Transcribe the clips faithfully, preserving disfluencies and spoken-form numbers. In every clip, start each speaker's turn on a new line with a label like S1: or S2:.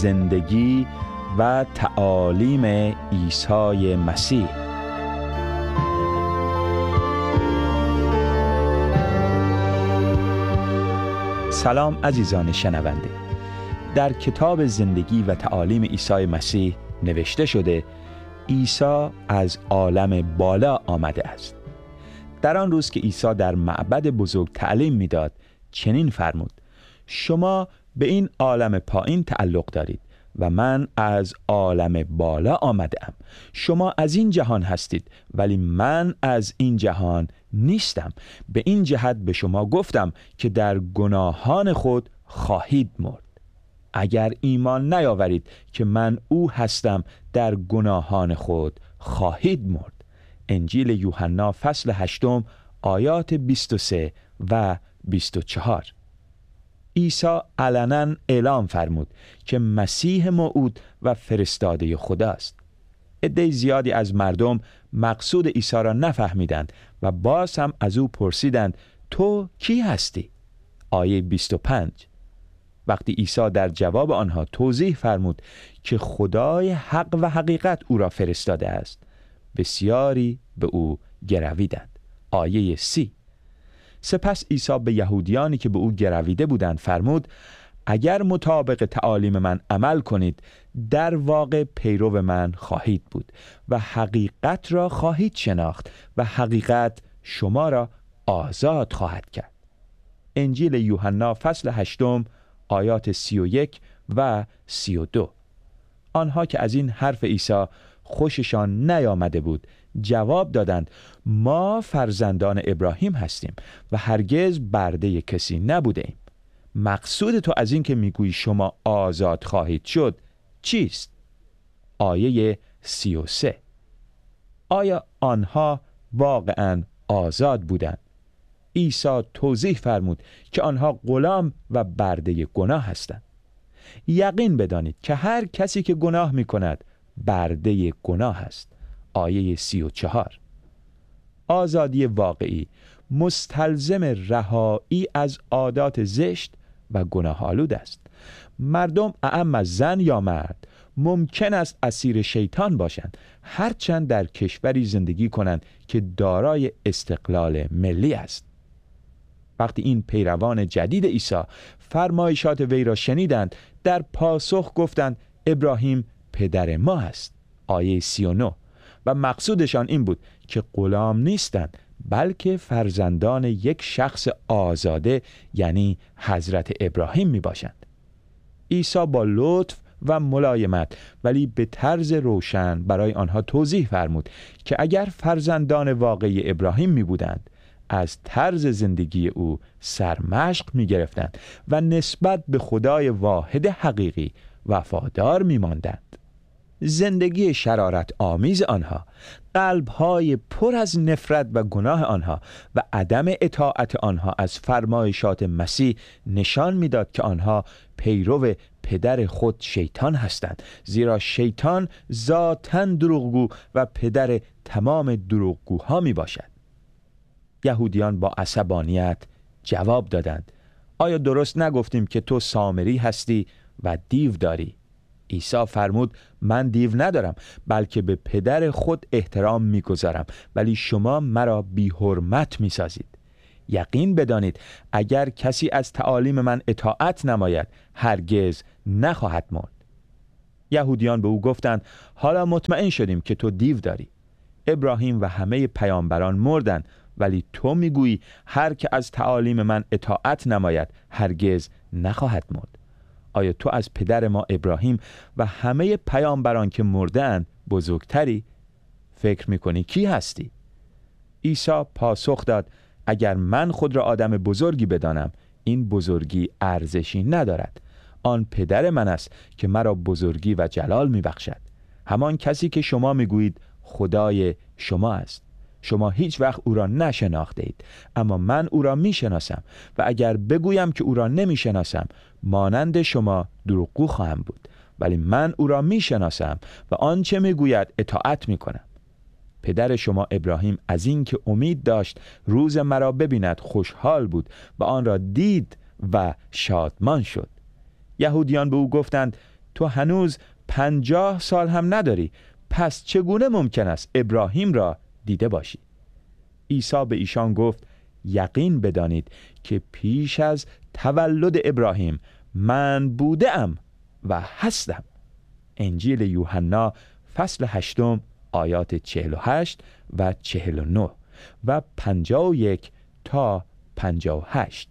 S1: زندگی و تعالیم عیسی مسیح. سلام عزیزان شنونده. در کتاب زندگی و تعالیم عیسی مسیح نوشته شده عیسی از عالم بالا آمده است. در آن روز که عیسی در معبد بزرگ تعلیم میداد چنین فرمود: شما به این عالم پایین تعلق دارید و من از عالم بالا آمده ام. شما از این جهان هستید ولی من از این جهان نیستم. به این جهت به شما گفتم که در گناهان خود خواهید مرد. اگر ایمان نیاورید که من او هستم در گناهان خود خواهید مرد. انجیل یوحنا فصل هشتم آیات بیست و سه و بیست و چهار. عیسی علنا اعلام فرمود که مسیح موعود و فرستاده خداست. عده زیادی از مردم مقصود عیسی را نفهمیدند و باز هم از او پرسیدند تو کی هستی؟ آیه بیست و پنج. وقتی عیسی در جواب آنها توضیح فرمود که خدای حق و حقیقت او را فرستاده است، بسیاری به او گرویدند. آیه سی. سپس عیسی به یهودیانی که به او گرویده بودند فرمود: اگر مطابق تعالیم من عمل کنید در واقع پیرو من خواهید بود و حقیقت را خواهید شناخت و حقیقت شما را آزاد خواهد کرد. انجیل یوحنا فصل هشتم آیات سی و یک و سی و دو. آنها که از این حرف عیسی خوششان نیامده بود جواب دادند: ما فرزندان ابراهیم هستیم و هرگز برده کسی نبوده ایم. مقصود تو از این که میگویی شما آزاد خواهید شد چیست؟ آیه سی و سه. آیا آنها واقعاً آزاد بودند؟ عیسی توضیح فرمود که آنها غلام و برده گناه هستند. یقین بدانید که هر کسی که گناه می کند برده گناه است. آیه سی و چهار. آزادی واقعی مستلزم رهایی از عادات زشت و گناه آلود است. مردم اعم از زن یا مرد ممکن است اسیر شیطان باشند، هرچند در کشوری زندگی کنند که دارای استقلال ملی است. وقتی این پیروان جدید عیسی فرمایشات وی را شنیدند در پاسخ گفتند ابراهیم پدر ما است. آیه سی و نه. و مقصودشان این بود که غلام نیستند بلکه فرزندان یک شخص آزاده یعنی حضرت ابراهیم می باشند. عیسی با لطف و ملایمت ولی به طرز روشن برای آنها توضیح فرمود که اگر فرزندان واقعی ابراهیم می بودند از طرز زندگی او سرمشق می گرفتند و نسبت به خدای واحد حقیقی وفادار می ماندند. زندگی شرارت آمیز آنها، قلب‌های پر از نفرت و گناه آنها و عدم اطاعت آنها از فرمایشات مسیح نشان می‌داد که آنها پیرو پدر خود شیطان هستند، زیرا شیطان ذاتاً دروغگو و پدر تمام دروغگوها میباشد. یهودیان با عصبانیت جواب دادند: آیا درست نگفتیم که تو سامری هستی و دیو داری؟ عیسی فرمود: من دیو ندارم بلکه به پدر خود احترام میگذارم، ولی شما مرا بی حرمت میسازید. یقین بدانید اگر کسی از تعالیم من اطاعت نماید هرگز نخواهد مرد. یهودیان به او گفتند: حالا مطمئن شدیم که تو دیو داری. ابراهیم و همه پیامبران مردند ولی تو میگویی هر که از تعالیم من اطاعت نماید هرگز نخواهد مرد. آیا تو از پدر ما ابراهیم و همه پیامبران که مردند بزرگتری؟ فکر میکنی کی هستی؟ عیسی پاسخ داد: اگر من خود را آدم بزرگی بدانم این بزرگی ارزشی ندارد. آن پدر من است که مرا بزرگی و جلال میبخشد، همان کسی که شما میگویید خدای شما است. شما هیچ وقت او را نشناخته اید، اما من او را میشناسم و اگر بگویم که او را نمیشناسم مانند شما دروغگو خواهم بود، ولی من او را میشناسم و آنچه میگوید اطاعت میکنم. پدر شما ابراهیم از این که امید داشت روز مرا ببیند خوشحال بود و آن را دید و شادمان شد. یهودیان به او گفتند: تو هنوز پنجاه سال هم نداری، پس چگونه ممکن است ابراهیم را دیده باشی؟ عیسی به ایشان گفت یقین بدانید که پیش از تولد ابراهیم من بودم و هستم. انجیل یوحنا فصل هشتم آیات چهل و هشت و چهل و نه و پنجاه و یک تا پنجاه و هشت.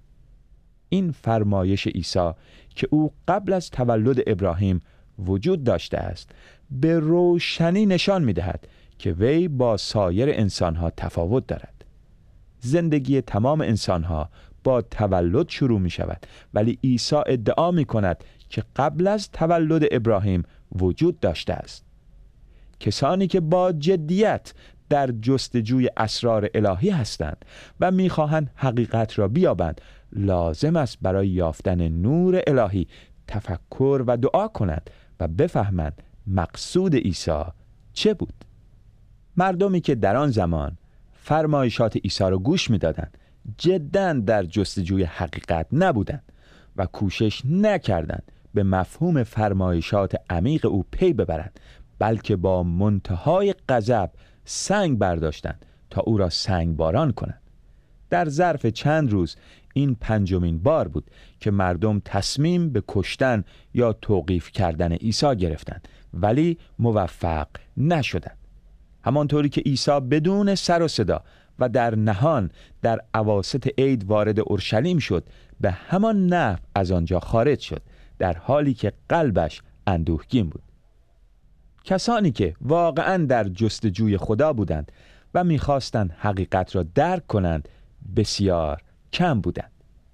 S1: این فرمایش عیسی که او قبل از تولد ابراهیم وجود داشته است به روشنی نشان می‌دهد که وی با سایر انسان‌ها تفاوت دارد. زندگی تمام انسان‌ها با تولد شروع می‌شود، ولی عیسی ادعا می‌کند که قبل از تولد ابراهیم وجود داشته است. کسانی که با جدیت در جستجوی اسرار الهی هستند و می‌خواهند حقیقت را بیابند، لازم است برای یافتن نور الهی تفکر و دعا کنند و بفهمند مقصود عیسی چه بود. مردمی که در آن زمان فرمایشات عیسی را گوش می‌دادند جداً در جستجوی حقیقت نبودند و کوشش نکردند به مفهوم فرمایشات عمیق او پی ببرند، بلکه با منتهای غضب سنگ برداشتند تا او را سنگ باران کنند. در ظرف چند روز این پنجمین بار بود که مردم تصمیم به کشتن یا توقیف کردن عیسی گرفتند، ولی موفق نشدند. همانطوری که عیسی بدون سر و صدا و در نهان در اواسط عید وارد اورشلیم شد، به همان نحو از آنجا خارج شد، در حالی که قلبش اندوهگین بود. کسانی که واقعاً در جستجوی خدا بودند و می‌خواستند حقیقت را درک کنند بسیار کم بودند.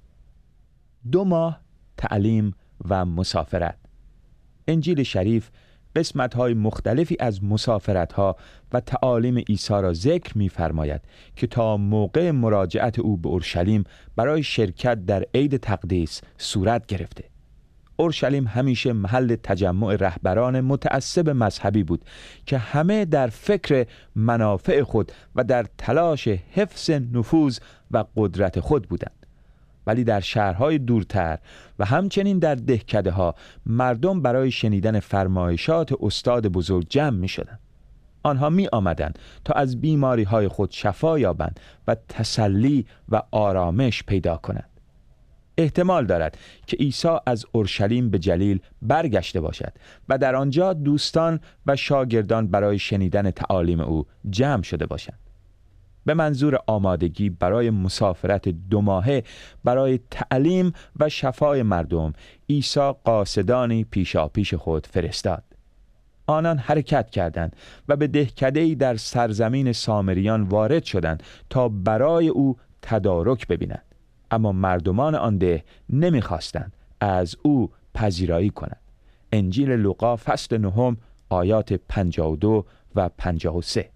S1: دو ماه تعلیم و مسافرت. انجیل شریف قسمت‌های مختلفی از مسافرت‌ها و تعالیم عیسی را ذکر می‌فرماید که تا موقع مراجعت او به اورشلیم برای شرکت در عید تقدیس صورت گرفته. اورشلیم همیشه محل تجمع رهبران متعصب مذهبی بود که همه در فکر منافع خود و در تلاش حفظ نفوذ و قدرت خود بودند. ولی در شهرهای دورتر و همچنین در دهکده‌ها مردم برای شنیدن فرمایشات استاد بزرگ جمع می شدند. آنها می آمدند تا از بیماری‌های خود شفا یابند و تسلی و آرامش پیدا کنند. احتمال دارد که عیسی از اورشلیم به جلیل برگشته باشد و در آنجا دوستان و شاگردان برای شنیدن تعالیم او جمع شده باشند. به منظور آمادگی برای مسافرت دو ماهه برای تعلیم و شفای مردم، عیسی قاصدانی پیشاپیش خود فرستاد. آنان حرکت کردند و به دهکده‌ای در سرزمین سامریان وارد شدند تا برای او تدارک ببینند. اما مردمان آن ده نمیخواستند از او پذیرایی کنند. انجیل لوقا فصل نهم آیات پنجاه و دو و پنجاه و سه.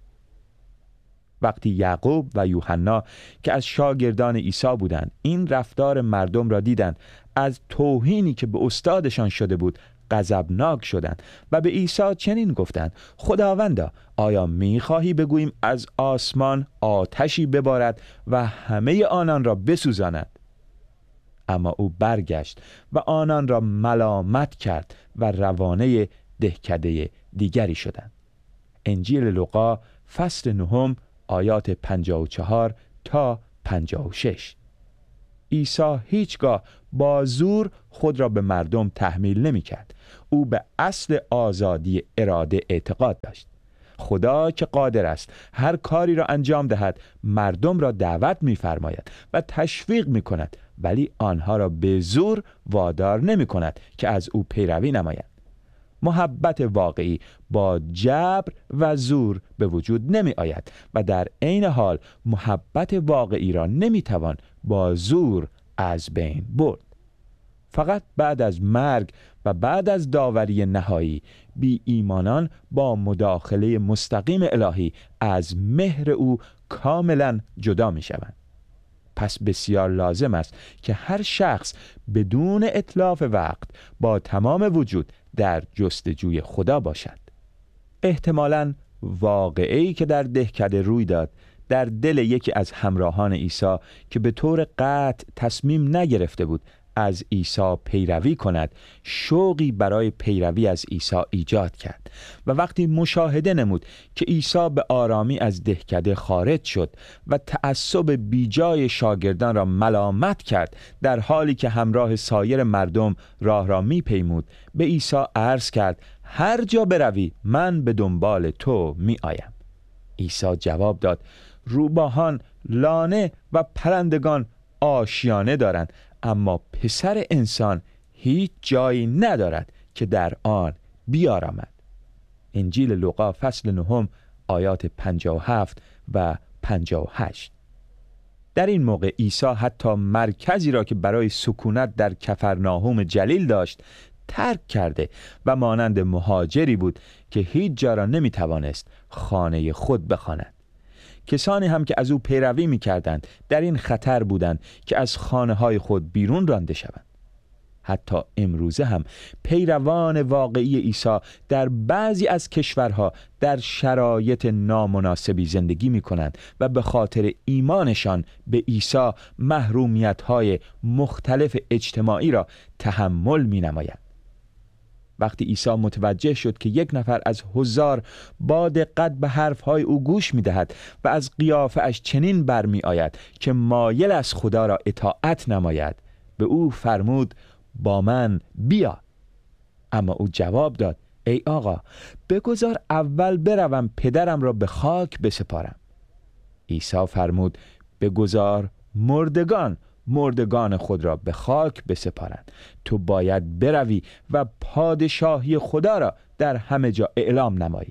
S1: وقتی یعقوب و یوحنا که از شاگردان عیسی بودند این رفتار مردم را دیدند، از توهینی که به استادشان شده بود غضبناک شدند و به عیسی چنین گفتند: خداوندا، آیا می‌خواهی بگوییم از آسمان آتشی ببارد و همه آنان را بسوزاند؟ اما او برگشت و آنان را ملامت کرد و روانه دهکده دیگری شدند. انجیل لوقا فصل نهم آیات پنجاه و چهار تا پنجاه و شش. عیسی هیچگاه با زور خود را به مردم تحمیل نمی کرد. او به اصل آزادی اراده اعتقاد داشت. خدا که قادر است هر کاری را انجام دهد مردم را دعوت می فرماید و تشویق می کند، ولی آنها را به زور وادار نمی کند که از او پیروی نمایند. محبت واقعی با جبر و زور به وجود نمی آید و در عین حال محبت واقعی را نمی توان با زور از بین برد. فقط بعد از مرگ و بعد از داوری نهایی بی ایمانان با مداخله مستقیم الهی از مهر او کاملا جدا می شوند. پس بسیار لازم است که هر شخص بدون اتلاف وقت با تمام وجود در جستجوی خدا باشد. احتمالاً واقعه‌ای که در دهکده روی داد در دل یکی از همراهان عیسی که به طور قطع تصمیم نگرفته بود از عیسی پیروی کند شوقی برای پیروی از عیسی ایجاد کرد و وقتی مشاهده نمود که عیسی به آرامی از دهکده خارج شد و تعصب بیجای شاگردان را ملامت کرد در حالی که همراه سایر مردم راه را میپیمود، به عیسی عرض کرد هر جا بروی من به دنبال تو می آیم. عیسی جواب داد روباهان لانه و پرندگان آشیانه دارند، اما پسر انسان هیچ جایی ندارد که در آن بیارامد. انجیل لوقا فصل نهم آیات پنجاه و هفت و پنجاه و هشت. در این موقع عیسی حتی مرکزی را که برای سکونت در کفرناهم جلیل داشت ترک کرده و مانند مهاجری بود که هیچ جا را نمی توانست خانه خود بخواند. کسانی هم که از او پیروی می کردند در این خطر بودند که از خانه های خود بیرون رانده شوند. حتی امروزه هم پیروان واقعی عیسی در بعضی از کشورها در شرایط نامناسبی زندگی می کنند و به خاطر ایمانشان به عیسی محرومیت‌های مختلف اجتماعی را تحمل می نمایند. وقتی عیسی متوجه شد که یک نفر از حضار با دقت به حرفهای او گوش می دهد و از قیافه اش چنین برمی آید که مایل از خدا را اطاعت نماید، به او فرمود با من بیا. اما او جواب داد ای آقا، بگذار اول بروم پدرم را به خاک بسپارم. عیسی فرمود بگذار مردگان مردگان خود را به خاک بسپارند. تو باید بروی و پادشاهی خدا را در همه جا اعلام نمایی.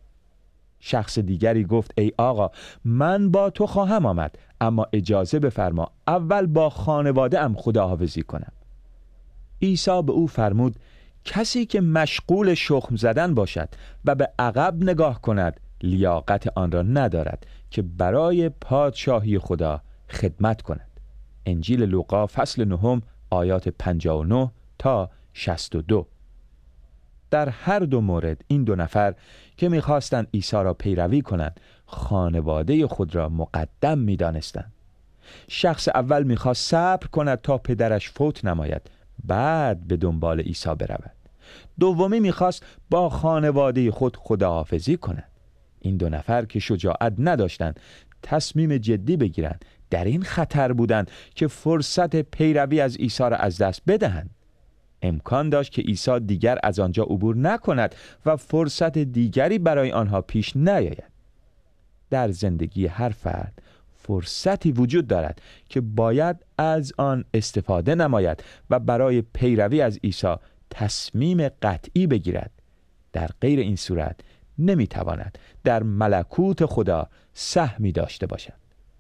S1: شخص دیگری گفت ای آقا، من با تو خواهم آمد، اما اجازه بفرما اول با خانواده ام خداحافظی کنم. عیسی به او فرمود کسی که مشغول شخم زدن باشد و به عقب نگاه کند لیاقت آن را ندارد که برای پادشاهی خدا خدمت کند. انجیل لوقا فصل نهم آیات پنجاه و نه تا شصت و دو. در هر دو مورد این دو نفر که می‌خواستند عیسی را پیروی کنند خانواده خود را مقدم می‌دانستند. شخص اول می‌خواست صبر کند تا پدرش فوت نماید، بعد به دنبال عیسی برود. دومی می‌خواست با خانواده خود خداحافظی کند. این دو نفر که شجاعت نداشتند تصمیم جدی بگیرند در این خطر بودند که فرصت پیروی از عیسی را از دست بدهند. امکان داشت که عیسی دیگر از آنجا عبور نکند و فرصت دیگری برای آنها پیش نیاید. در زندگی هر فرد فرصتی وجود دارد که باید از آن استفاده نماید و برای پیروی از عیسی تصمیم قطعی بگیرد. در غیر این صورت نمیتواند در ملکوت خدا سهمی داشته باشد.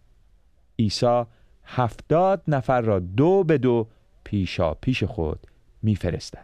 S1: عیسی هفتاد نفر را دو به دو پیشا پیش خود میفرستد.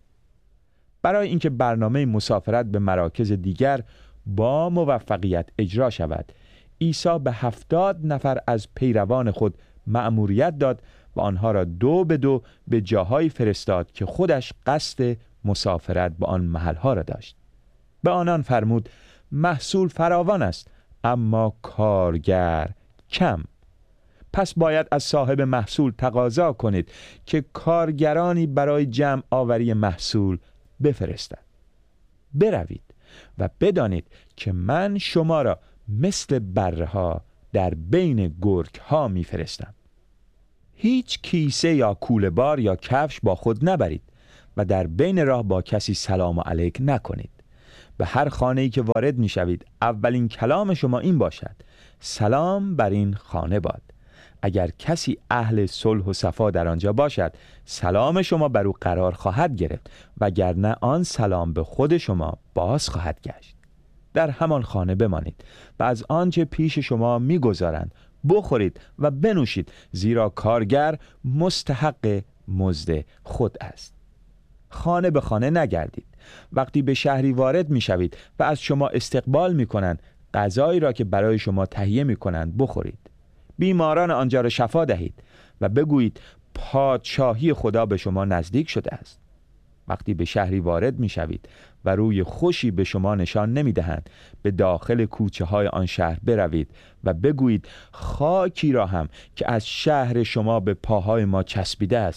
S1: برای اینکه برنامه مسافرت به مراکز دیگر با موفقیت اجرا شود، عیسی به هفتاد نفر از پیروان خود مأموریت داد و آنها را دو به دو به جاهایی فرستاد که خودش قصد مسافرت به آن محلها را داشت. به آنان فرمود محصول فراوان است اما کارگر کم. پس باید از صاحب محصول تقاضا کنید که کارگرانی برای جمع آوری محصول بفرستد. بروید و بدانید که من شما را مثل بره ها در بین گرگ ها می فرستم. هیچ کیسه یا کوله بار یا کفش با خود نبرید و در بین راه با کسی سلام علیک نکنید. به هر خانه‌ای که وارد می شوید اولین کلام شما این باشد سلام بر این خانه باد. اگر کسی اهل صلح و صفا در آنجا باشد سلام شما بر او قرار خواهد گرفت، وگرنه آن سلام به خود شما باز خواهد گشت. در همان خانه بمانید و از آنچه پیش شما می‌گذارند بخورید و بنوشید، زیرا کارگر مستحق مزد خود است. خانه به خانه نگردید. وقتی به شهری وارد می‌شوید و از شما استقبال می‌کنند، غذایی را که برای شما تهیه می‌کنند بخورید. بیماران آنجا را شفا دهید و بگویید پادشاهی خدا به شما نزدیک شده است. وقتی به شهری وارد می شوید و روی خوشی به شما نشان نمی دهند، به داخل کوچه های آن شهر بروید و بگویید خاکی را هم که از شهر شما به پاهای ما چسبیده است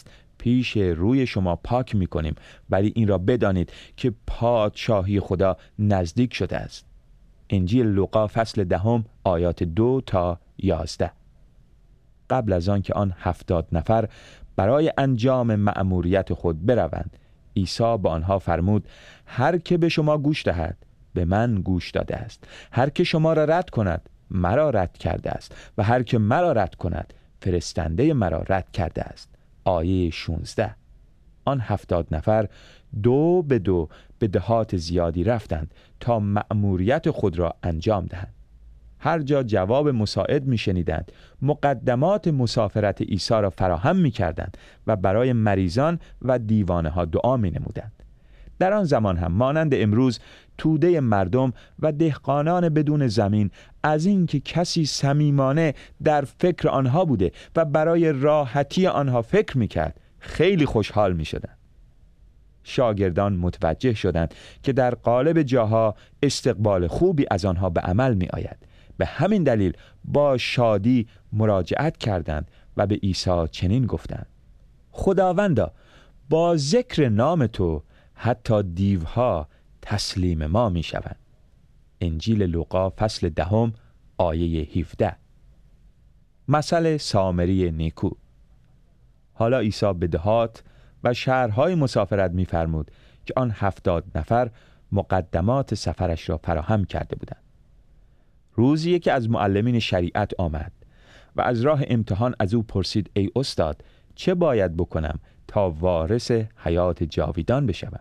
S1: پیش روی شما پاک می کنیم، ولی این را بدانید که پادشاهی خدا نزدیک شده است. انجیل لوقا فصل دهم آیات دو تا یازده. قبل از آن که آن هفتاد نفر برای انجام مأموریت خود بروند، عیسی به آنها فرمود: هر که به شما گوش دهد به من گوش داده است، هر که شما را رد کند مرا رد کرده است، و هر که مرا رد کند فرستنده مرا رد کرده است. آیه شانزده. آن هفتاد نفر دو به دو به دهات زیادی رفتند تا مأموریت خود را انجام دهند. هر جا جواب مساعد می شنیدند، مقدمات مسافرت عیسی را فراهم می کردند و برای مریضان و دیوانه ها دعا می نمودند. در آن زمان هم مانند امروز توده مردم و دهقانان بدون زمین از این که کسی صمیمانه در فکر آنها بوده و برای راحتی آنها فکر می کرد خیلی خوشحال می شدند. شاگردان متوجه شدند که در قالب جاها استقبال خوبی از آنها به عمل می آید. به همین دلیل با شادی مراجعت کردند و به عیسی چنین گفتند: خداوندا، با ذکر نام تو حتی دیوها تسلیم ما می شوند. انجیل لوقا فصل دهم آیه هفده. مثل سامری نیکو. حالا عیسی به دهات و شهرهای مسافرت می فرمود که آن هفتاد نفر مقدمات سفرش را فراهم کرده بودند. روزی که از معلمین شریعت آمد و از راه امتحان از او پرسید: ای استاد، چه باید بکنم تا وارث حیات جاویدان بشوم؟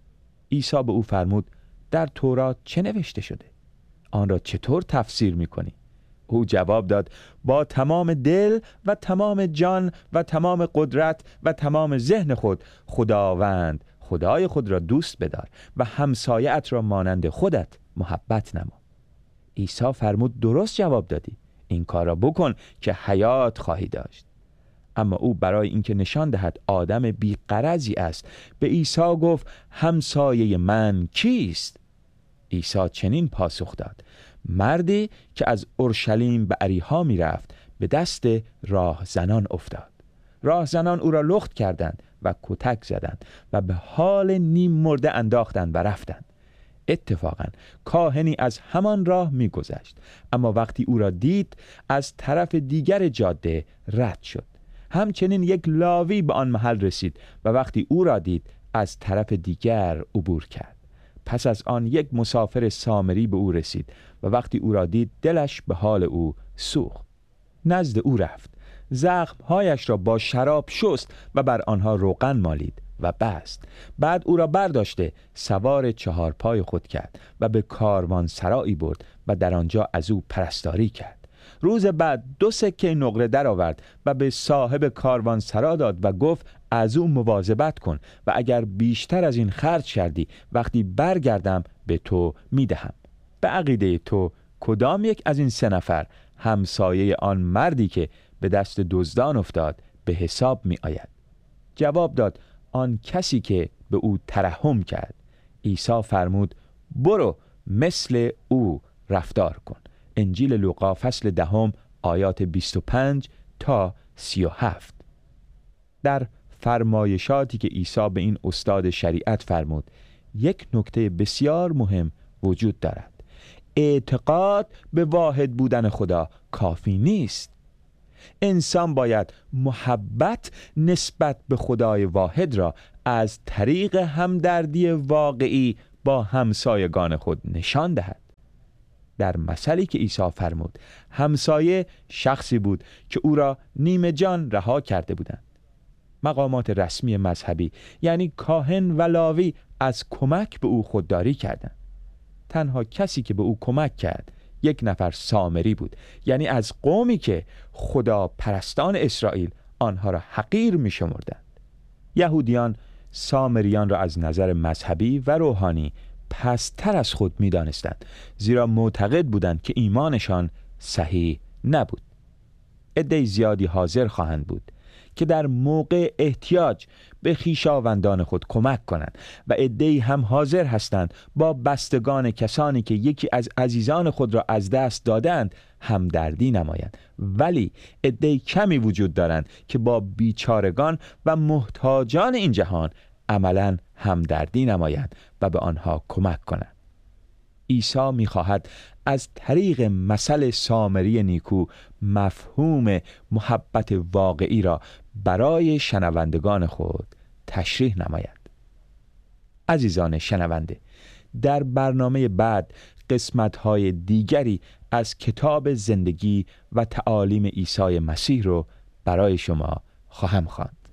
S1: عیسی به او فرمود: در تورات چه نوشته شده؟ آن را چطور تفسیر می‌کنی؟ او جواب داد: با تمام دل و تمام جان و تمام قدرت و تمام ذهن خود خداوند خدای خود را دوست بدار و همسایه‌ات را مانند خودت محبت نما. عیسی فرمود: درست جواب دادی، این کار را بکن که حیات خواهی داشت. اما او برای اینکه نشان دهد آدم بی‌غرضی است به عیسی گفت: همسایه من کیست؟ عیسی چنین پاسخ داد: مردی که از اورشلیم به اریحا می رفت به دست راهزنان افتاد. راهزنان او را لخت کردند و کتک زدند و به حال نیم مرده انداختند و رفتند. اتفاقاً کاهنی از همان راه می گذشت، اما وقتی او را دید از طرف دیگر جاده رد شد. همچنین یک لاوی به آن محل رسید و وقتی او را دید از طرف دیگر عبور کرد. پس از آن یک مسافر سامری به او رسید و وقتی او را دید دلش به حال او سوخت. نزد او رفت، زخمهایش را با شراب شست و بر آنها روغن مالید و بست. بعد او را برداشته سوار چهار پای خود کرد و به کاروان سرایی برد و در آنجا از او پرستاری کرد. روز بعد دو سکه نقره در آورد و به صاحب کاروان سرا داد و گفت: از او مواظبت کن و اگر بیشتر از این خرج کردی وقتی برگردم به تو میدهم. به عقیده تو کدام یک از این سه نفر همسایه آن مردی که به دست دزدان افتاد به حساب می آید؟ جواب داد: آن کسی که به او ترحم کرد. عیسی فرمود: برو مثل او رفتار کن. انجیل لوقا فصل دهم آیات بیست و پنج تا سی و هفت. در فرمایشاتی که عیسی به این استاد شریعت فرمود یک نکته بسیار مهم وجود دارد. اعتقاد به واحد بودن خدا کافی نیست. انسان باید محبت نسبت به خدای واحد را از طریق همدردی واقعی با همسایگان خود نشان دهد. در مثلی که عیسی فرمود، همسایه شخصی بود که او را نیمه جان رها کرده بودند. مقامات رسمی مذهبی یعنی کاهن و لاوی از کمک به او خودداری کردند. تنها کسی که به او کمک کرد یک نفر سامری بود، یعنی از قومی که خدا پرستان اسرائیل آنها را حقیر می شمردند. یهودیان سامریان را از نظر مذهبی و روحانی پستر از خود می دانستند، زیرا معتقد بودند که ایمانشان صحیح نبود. عده زیادی حاضر خواهند بود که در موقع احتیاج به خویشاوندان خود کمک کنند و عده‌ای هم حاضر هستند با بستگان کسانی که یکی از عزیزان خود را از دست دادند همدردی نمایند، ولی عده‌ای کمی وجود دارند که با بیچارگان و محتاجان این جهان عملاً همدردی نمایند و به آنها کمک کنند. عیسی می‌خواهد از طریق مثل سامری نیکو مفهوم محبت واقعی را برای شنوندگان خود تشریح نماید. عزیزان شنونده، در برنامه بعد قسمت‌های دیگری از کتاب زندگی و تعالیم عیسی مسیح رو برای شما خواهم خواند.